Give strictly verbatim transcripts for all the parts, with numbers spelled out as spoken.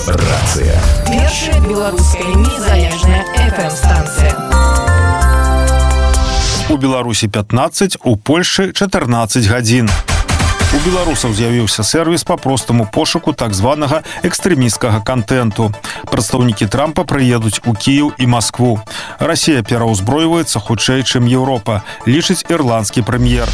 Радиорацыя. Першая беларуская незалежная эф эм-станцыя. У Беларусі пятнаццаць, у Польшы чатырнаццаць гадзін. У беларусаў з'явіўся сервіс па простаму пошуку так званага экстрэмісцкага контенту. Прадстаўнікі Трампа прыедуць у Кіеў і Маскву. Расія пераўзброіваецца хутчэй, чым Еўропа, лічыць ірландскі прэм'ер.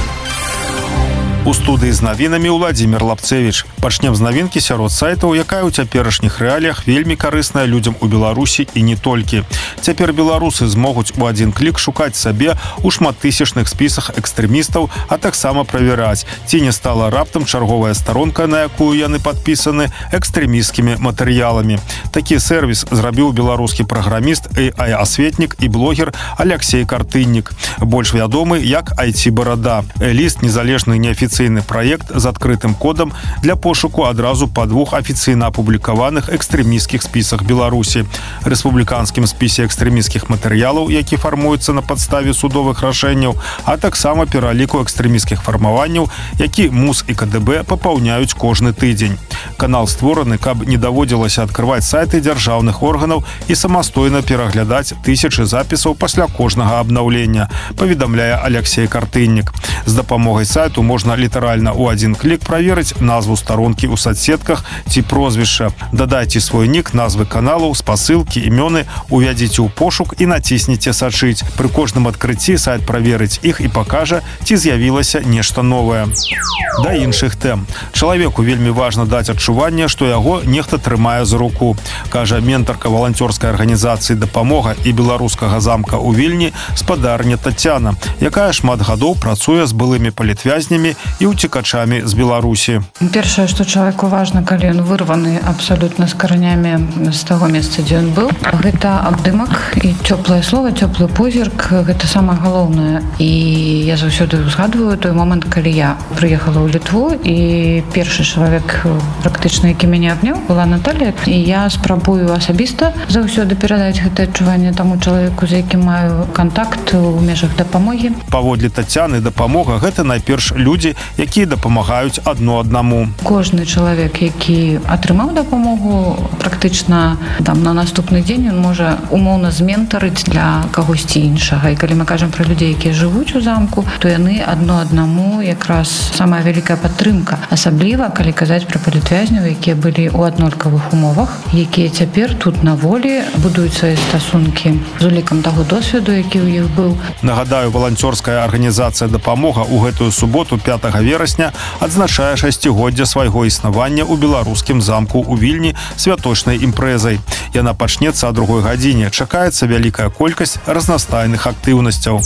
У студыі з навінамі Владзімір Лапцевіч. Пачнем з навінкі сярод сайтаў, якая ў цяперашніх рэаліях вельмі карысная людзям у Беларусі і не толькі. Цяпер беларусы змогуць у адзін клік шукаць сабе ў шматтысячных спісах экстрэмістаў, а таксама правяраць, ці не стала раптам чарговая старонка, на якую яны падпісаны, экстрэмісцкімі матэрыяламі. Такі сервіс зрабіў беларускі праграміст, эй ай-асветнік і блогер Аляксей Картыннік, больш вядомы як ай ти-барада. Ліст незалежны неафіцыйны праект з адкрытым кодам для пошуку адразу па двух афіцыйна апублікаваных экстрэмісцкіх спісах Беларусі. Рэспубліканскім спісе экстрэмісцкіх матэрыялаў, які фармуюцца на падставе судовых рашэнняў, а таксама пераліку экстрэмісцкіх фармаванняў, які МУС і ка дэ бэ папаўняюць кожны тыдзень. Канал створаны, каб не даводзілася адкрываць сайты дзяржаўных органаў і самастойна пераглядаць тысячы запісаў пасля кожнага абнаўлення, паведамляе Аляксей Картыннік. З дапамогай сайту можна літаральна ў адзін клік праверыць назву старонкі ў соцсетках ці прозвішча. Дадайце свой нік, назвы каналаў, спасылкі, імёны, увядзіце ў пошук і націсніце «Сачыць». Пры кожным адкрыцці сайт праверыць іх і пакажа, ці з'явілася нешта новае. Да іншых тэм. Чалавеку вельмі важна даць адчуванне, што яго нехта трымае за руку, кажа ментарка валанцёрскай арганізацыі «Дапамога» і беларускага замка ў Вільні спадарня Тацяна, якая шмат гадоў працуе з былымі палітвязнямі і уцекачамі з Беларусі. Першае, што чалавеку важна, калі ён вырваны абсалютна з каранямі з таго месца, дзе ён быў, гэта абдымак і цёплае слова, цёплы позірк, гэта самае галоўнае. І я заўсёды узгадваю той момант, калі я прыехала ў Літву, і першы чалавек, практычна, які мяне абняў, была Наталія, і я спрабую асабіста заўсёды перадаць гэта адчуванне таму чалавеку, з якім маю кантакт у межах дапамогі. Паводле Тацяны, дапамога гэта найперш людзі, якія дапамагаюць адно аднаму. Кожны чалавек, які атрымаў дапамогу, практычна там на наступны дзень ён можа умоўна зментарыць для кагосьці іншага. І калі мы кажам пра людзей, якія жывуць у замку, то яны адно аднаму якраз самая вялікая падтрымка. Асабліва, калі казаць пра палітвязняў, якія былі ў аднолькавых умовах, якія цяпер тут на волі будуюць свае стасункі з улікам таго досведу, які ў іх быў. Нагадаю, валанцёрская арганізацыя «Дапамога» у гэтую суботу пятага верасня адзначае шасцігоддзе свайго існавання ў беларускім замку ў Вільні святочнай імпрэзай. Яна пачнецца о другой гадзіне. Чакаецца вялікая колькасць разнастайных актыўнасцяў.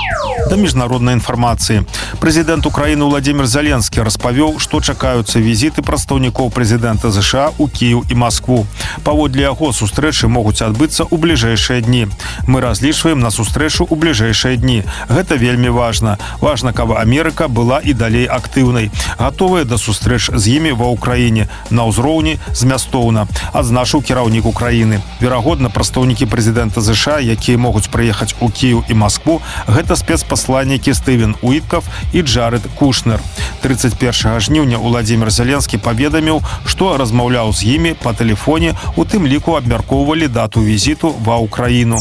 Да міжнароднай інфармацыі. Прэзідэнт Украіны Владзімір Зеленскі распавёў, што чакаюцца візіты прадстаўнікоў прэзідэнта ЗША ў Кіеў і Маскву. Паводле яго, сустрэчы могуць адбыцца ў бліжэйшыя дні. Мы разлічваем на сустрэчу ў бліжэйшыя дні. Гэта вельмі важна. Важна, каб Амерыка была і далей актыўнай. Гатовыя да сустрэч з імі ва ўкраіне на ўзроўні змястоўна, адзначыў кіраўнік Украіны. Верагодна, прадстаўнікі прэзідэнта ЗША, якія могуць прыехаць у Кіеў і Маскву, гэта спецпасланнікі Стывен Уіткаф і Джаред Кушнер. трыццаць першага жніўня Владзімір Зеленскі паведаміў, што размаўляў з імі па тэлефоне, у тым ліку абмяркоўвалі дату візіту ва ўкраіну.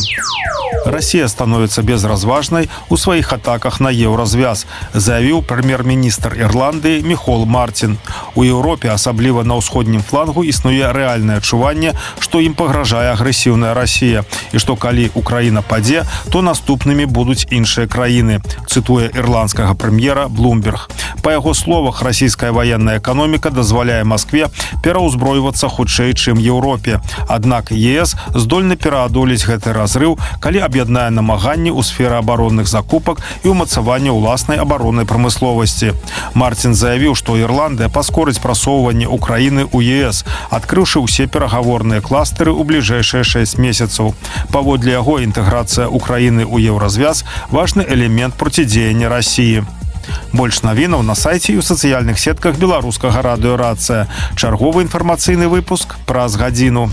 Расія становіцца безразважнай у сваіх атаках на еўразвяз, заявіў прэм'ер-міністр Ірландыі Міхол Мартін. У Еўропе, асабліва на ўсходнім флангу, існуе рэальнае адчуванне, што ім пагражае агрэсіўная Расія, і што калі Украіна падзе, то наступнымі будуць іншыя краіны, цытуе ірландскага прэм'ера Блумберг. Па яго словах, расійская ваенная эканоміка дазваляе Маскве пераўзброівацца хутчэй, чым Еўропе. Аднак ЕС здольны пераадолець гэты разрыў, калі аб'яднае намаганні ў сферы абаронных закупак і ўмацавання ўласнай абароннай прамысловасці. Мартін заявіў, што Ірландыя паскорыць прасоўванне Украіны ў ЕС, адкрыўшы ўсе перагаворныя кластары ў бліжэйшыя шэсць месяцаў. Паводле яго, інтэграцыя Украіны ў еўразвяз важны элемент процідзеяння Расіі. Больш навінаў на сайце і ў сацыяльных сетках беларускага радыёрацыя. Чарговы інфармацыйны выпуск праз гадзіну.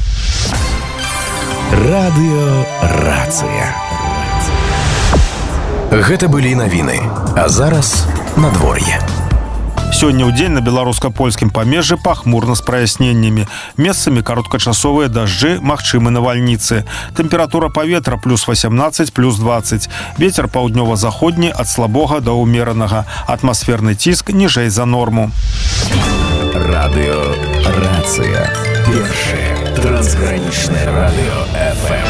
Радыёрацыя. Гэта былі навіны, а зараз надвор'е. Сёння ў дзень на беларуска-польскім памежжы пахмурна з праясненнямі. Месцамі кароткачасовыя дажджы, магчымы навальніцы. Тэмпература паветра плюс васямнаццаць, плюс дваццаць. Вецер паўднёва-заходні ад слабога да ўмеранага. Атмасферны ціск ніжэй за норму. Радио «Рация». Первое трансграничное радио эф эм.